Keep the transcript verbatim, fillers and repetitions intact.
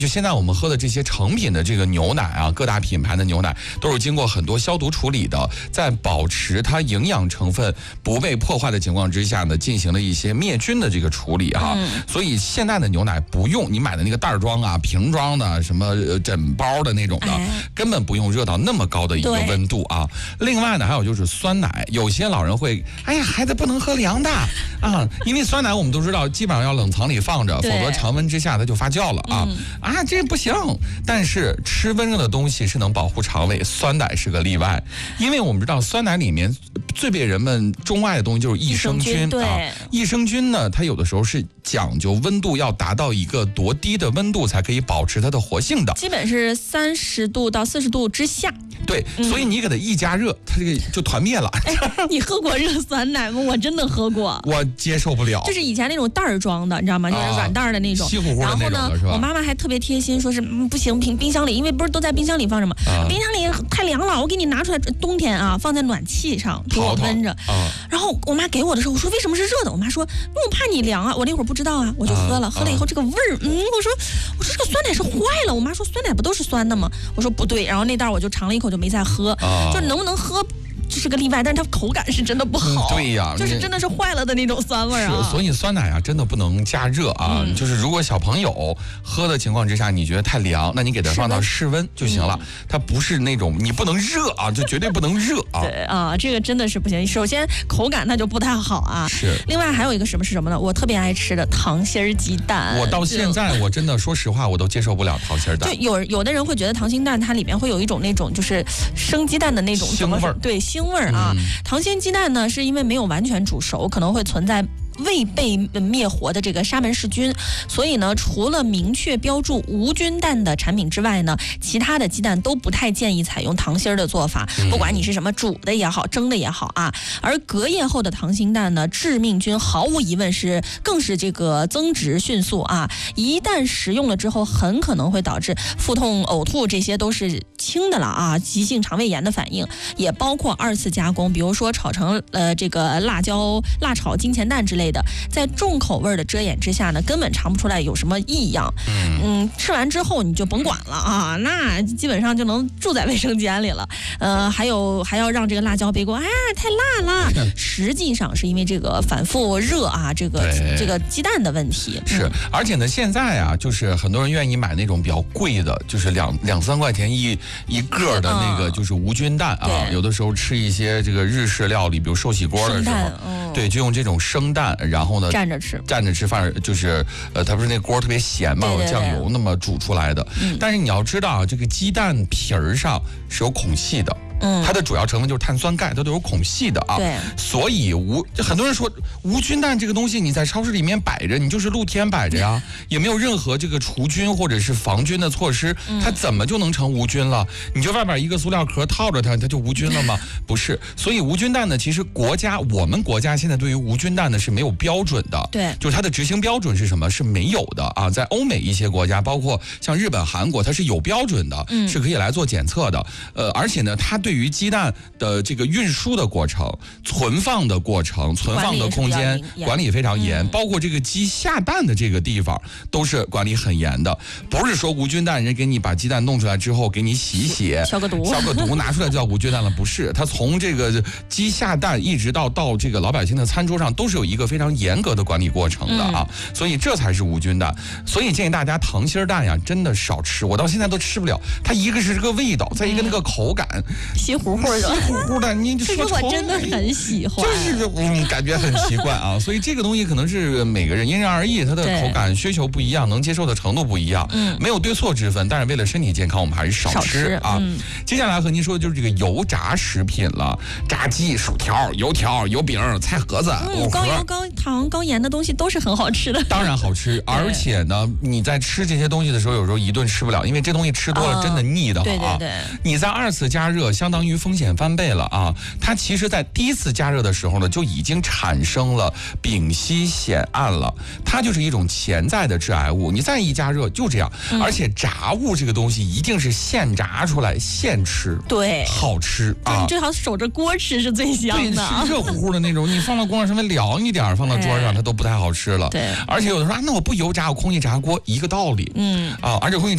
就现在我们喝的这些成品的这个牛奶啊，各大品牌的牛奶都是经过很多消毒处理的，在保持它营养成分不被破坏的情况之下呢，进行了一些灭菌的这个处理哈、啊嗯。所以现在的牛奶不用你买的那个袋装啊、瓶装的、什么整包的那种的，哎、根本不用热到那么高的一个温度啊。另外呢，还有就是酸奶，有些老人会，哎呀，孩子不能喝凉的啊，因为酸奶我们都知道，基本上要冷藏里放着，否则常温之下它就发酵了啊。嗯啊，这不行！但是吃温热的东西是能保护肠胃，酸奶是个例外，因为我们知道酸奶里面最被人们钟爱的东西就是益生菌啊。益生菌呢，它有的时候是讲究温度要达到一个多低的温度才可以保持它的活性的， 基本是三十度到四十度之下。 对，嗯、所以你给它一加热，它这个就团灭了。 哎，你喝过热酸奶吗？我真的喝过， 我接受不了。 就是以前那种袋儿装的，你知道吗？就是软袋的那种， 稀乎乎的那种的， 然后呢， 是吧？ 我妈妈还特别贴心，说是、嗯、不行，冰冰箱里，因为不是都在冰箱里放着吗？啊、冰箱里太凉了，我给你拿出来，冬天啊，放在暖气上给我温着。啊、然后我妈给我的时候，我说为什么是热的？我妈说，那我怕你凉啊。我那会儿不知道啊，我就喝了，啊、喝了以后这个味儿，嗯，我说我说这个酸奶是坏了。我妈说酸奶不都是酸的吗？我说不对，然后那袋我就尝了一口就没再喝。啊就能不能喝这是个例外，但是它口感是真的不好。 嗯、对呀， 就是真的是坏了的那种酸味啊。 所以酸奶啊，真的不能加热啊。嗯、就是如果小朋友喝的情况之下，你觉得太凉，那你给它放到室温就行了。嗯、它不是那种你不能热啊，就绝对不能热啊。 对啊，这个真的是不行。首先口感那就不太好啊。 是。 另外还有一个什么是什么呢？我特别爱吃的糖心儿鸡蛋。 我到现在我真的说实话，我都接受不了糖心儿蛋。 就有有的人会觉得糖心蛋它里面会有一种那种就是生鸡蛋的那种腥味儿， 对腥味儿啊。嗯糖心鸡蛋呢，是因为没有完全煮熟，可能会存在未被灭活的这个沙门氏菌，所以呢，除了明确标注无菌蛋的产品之外呢，其他的鸡蛋都不太建议采用糖心儿的做法，不管你是什么煮的也好，蒸的也好啊。而隔夜后的糖心蛋呢，致命菌毫无疑问是更是这个增殖迅速啊，一旦食用了之后，很可能会导致腹痛、呕吐，这些都是轻的了啊，急性肠胃炎的反应，也包括二次加工，比如说炒成呃这个辣椒辣炒金钱蛋之类的。在重口味的遮掩之下呢，根本尝不出来有什么异样。嗯，吃完之后你就甭管了啊，那基本上就能住在卫生间里了。呃，还有还要让这个辣椒别给我，哎，太辣了。实际上是因为这个反复热啊，这个这个鸡蛋的问题。 是，嗯、而且呢，现在啊，就是很多人愿意买那种比较贵的，就是两两三块钱一一个的那个，就是无菌蛋啊。嗯、有的时候吃一些这个日式料理，比如寿喜锅的时候，嗯、对，就用这种生蛋。然后呢， 蘸着吃， 蘸着吃饭就是呃，它不是那锅特别咸嘛，有酱油那么煮出来的。嗯、但是你要知道啊，这个鸡蛋皮儿上是有孔隙的。嗯，它的主要成分就是碳酸钙，它都有孔隙的啊。 对， 所以无很多人说无菌蛋这个东西，你在超市里面摆着，你就是露天摆着呀，也没有任何这个除菌或者是防菌的措施，它怎么就能成无菌了？你就外边一个塑料壳套着它，它就无菌了吗？不是。所以无菌蛋呢，其实国家我们国家现在对于无菌蛋呢是没有标准的。 对， 就是它的执行标准是什么？是没有的啊。在欧美一些国家，包括像日本、韩国，它是有标准的，嗯、是可以来做检测的。呃，而且呢，它对对于鸡蛋的这个运输的过程、存放的过程、存放的空间管理非常严，嗯、包括这个鸡下蛋的这个地方都是管理很严的。不是说无菌蛋人给你把鸡蛋弄出来之后给你洗洗、 消个毒、 消个毒拿出来就叫无菌蛋了，不是。它从这个鸡下蛋一直到到这个老百姓的餐桌上，都是有一个非常严格的管理过程的啊，嗯、所以这才是无菌蛋。所以建议大家糖心蛋呀，真的少吃，我到现在都吃不了。它一个是这个味道，再一个那个口感。嗯稀乎乎的， 稀乎乎的，你就说我真的很喜欢， 就是嗯，感觉很奇怪啊。所以这个东西可能是每个人因人而异，它的口感需求不一样，能接受的程度不一样，嗯，没有对错之分。但是为了身体健康，我们还是少吃, 少吃啊。嗯、接下来和您说的就是这个油炸食品了，炸鸡、薯条、油条、油饼、菜盒子、 嗯、高油、高糖、高盐的东西都是很好吃的， 当然好吃。而且呢，你在吃这些东西的时候，有时候一顿吃不了，因为这东西吃多了真的腻的慌啊。 对对对， 你在二次加热，相当于风险翻倍了啊！它其实在第一次加热的时候呢，就已经产生了丙烯酰胺了，它就是一种潜在的致癌物。你再一加热就这样，嗯、而且炸物这个东西一定是现炸出来现吃， 对， 好吃啊！ 你最好守着锅吃是最香的， 对，是热乎乎的那种。你放到锅上稍微凉一点，放到桌上、哎、它都不太好吃了。 对， 而且有的说啊，那我不油炸，我空气炸锅一个道理。嗯啊，而且空气